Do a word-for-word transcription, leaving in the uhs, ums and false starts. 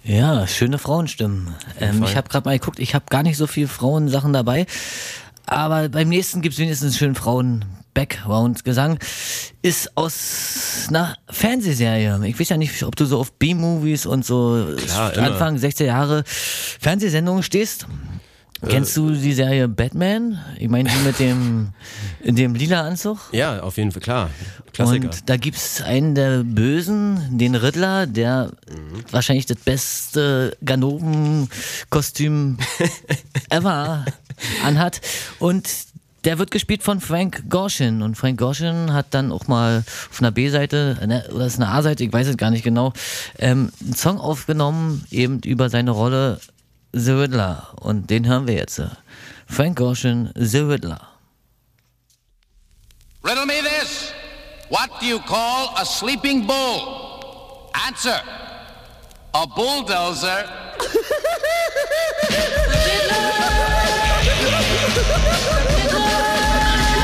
Ja, schöne Frauenstimmen. Ähm, ich habe gerade mal geguckt, ich habe gar nicht so viele Frauensachen dabei, aber beim nächsten gibt es wenigstens schönen Frauen-Background-Gesang. Ist aus einer Fernsehserie. Ich weiß ja nicht, ob du so auf B-Movies und so Klar, Anfang sechziger Jahre Fernsehsendungen stehst. Kennst du die Serie Batman? Ich meine, die mit dem, in dem lila Anzug? Ja, auf jeden Fall, klar. Klassiker. Und da gibt es einen der Bösen, den Riddler, der mhm. wahrscheinlich das beste Ganoven-Kostüm ever anhat. Und der wird gespielt von Frank Gorshin. Und Frank Gorshin hat dann auch mal auf einer B-Seite, ne, oder ist eine A-Seite, ich weiß es gar nicht genau, ähm, einen Song aufgenommen, eben über seine Rolle The Riddler. Und den hören wir jetzt. Frank Gorshin, The Riddler. Riddle me this. What do you call a sleeping bull? Answer. A bulldozer.